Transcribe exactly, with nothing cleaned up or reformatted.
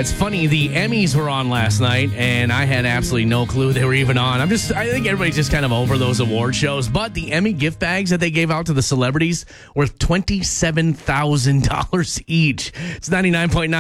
It's funny, the Emmys were on last night, and I had absolutely no clue they were even on. I'm just, I think everybody's just kind of over those award shows. But the Emmy gift bags that they gave out to the celebrities were twenty-seven thousand dollars each. It's ninety-nine point nine